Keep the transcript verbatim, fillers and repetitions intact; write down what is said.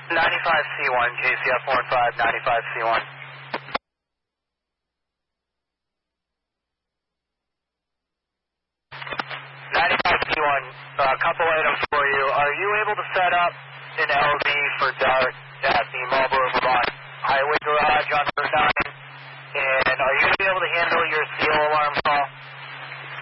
ninety-five C one, K C F one five, ninety-five C one. ninety-five C one, a couple items for you. Are you able to set up an L V for Dart at the Marlboro Vermont